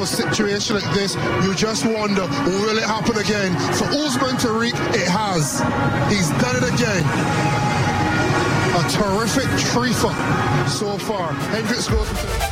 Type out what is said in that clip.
to a situation like this, you just wonder, will it happen again? For Usman Tariq, it has. He's done it again. A terrific treffer so far. Hendricks goes